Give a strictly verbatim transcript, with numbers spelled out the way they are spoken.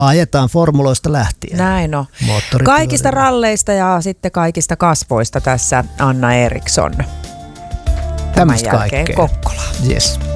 Ajetaan formuloista lähtien. Näin on. Kaikista ralleista ja sitten kaikista kasvoista tässä Anna Eriksson. Tämän Tämmöistä jälkeen kaikkea. Kokkola. Yes.